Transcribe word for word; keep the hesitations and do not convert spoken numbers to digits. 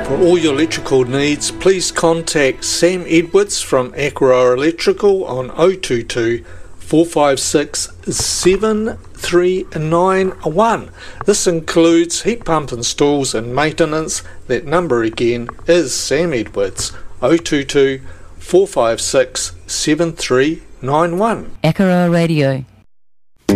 For all your electrical needs, please contact Sam Edwards from Acro Electrical on oh two two, four five six, seven three nine one. This includes heat pump installs and maintenance. That number again is Sam Edwards, oh two two, four five six, seven three nine one. Acro Radio.